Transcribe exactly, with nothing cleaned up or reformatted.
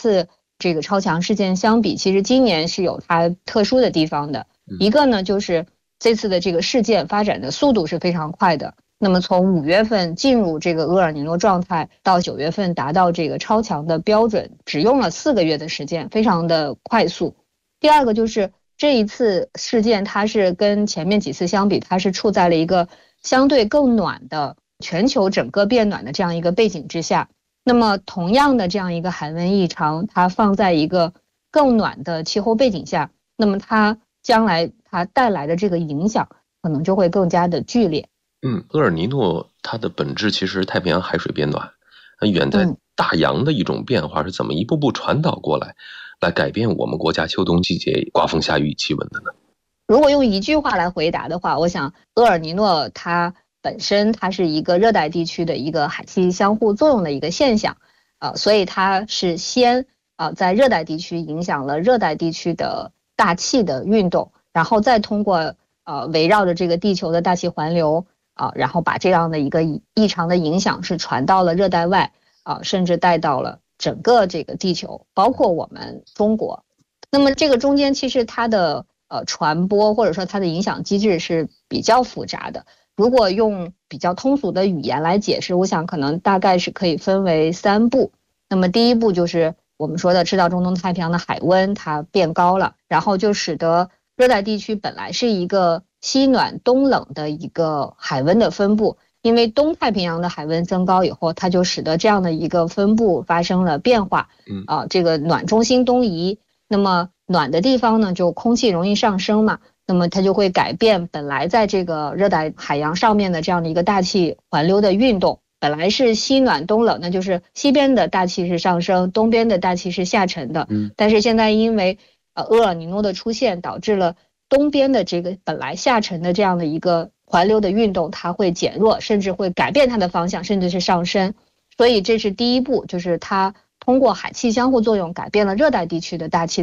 次这个超强事件相比，其实今年是有它特殊的地方的。一个呢，就是这次的这个事件发展的速度是非常快的。那么从五月份进入这个厄尔尼诺状态，到九月份达到这个超强的标准，只用了四个月的时间，非常的快速。第二个就是这一次事件，它是跟前面几次相比，它是处在了一个相对更暖的全球整个变暖的这样一个背景之下。那么同样的这样一个海温异常，它放在一个更暖的气候背景下，那么它将来它带来的这个影响可能就会更加的剧烈。 嗯，厄尔尼诺它的本质其实太平洋海水变暖，远在大洋的一种变化是怎么一步步传导过来，来改变我们国家秋冬季节刮风下雨气温的呢？ 如果用一句话来回答的话，我想厄尔尼诺它本身它是一个热带地区的一个海气相互作用的一个现象，呃，所以它是先呃在热带地区影响了热带地区的大气的运动，然后再通过呃围绕着这个地球的大气环流啊、呃，然后把这样的一个异常的影响是传到了热带外啊、呃，甚至带到了整个这个地球，包括我们中国。那么这个中间其实它的呃传播或者说它的影响机制是比较复杂的。如果用比较通俗的语言来解释，我想可能大概是可以分为三步。那么第一步就是我们说的赤道中东太平洋的海温它变高了，然后就使得热带地区本来是一个西暖东冷的一个海温的分布，因为东太平洋的海温增高以后，它就使得这样的一个分布发生了变化，啊、呃，这个暖中心东移，那么暖的地方呢，就空气容易上升嘛，那么它就会改变本来在这个热带海洋上面的这样的一个大气环流的运动。本来是西暖东冷，那就是西边的大气是上升，东边的大气是下沉的。嗯，但是现在因为呃厄尔尼诺的出现，导致了东边的这个本来下沉的这样的一个环流的运动，它会减弱，甚至会改变它的方向，甚至是上升。所以这是第一步，就是它通过海气相互作用改变了热带地区的大气